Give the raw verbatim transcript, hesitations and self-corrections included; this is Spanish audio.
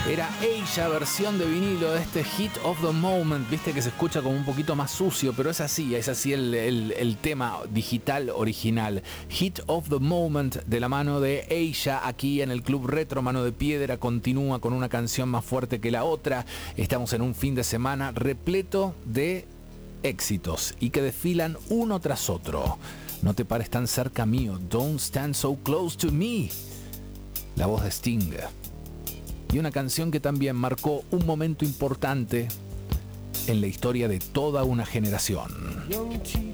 Era Asia, versión de vinilo de este Hit of the Moment. Viste que se escucha como un poquito más sucio, pero es así, es así el, el, el tema digital original. Hit of the Moment de la mano de Asia, aquí en el Club Retro. Mano de Piedra continúa con una canción más fuerte que la otra. Estamos en un fin de semana repleto de éxitos y que desfilan uno tras otro. No te pares tan cerca mío, Don't Stand So Close to Me. La voz de Sting. Y una canción que también marcó un momento importante en la historia de toda una generación.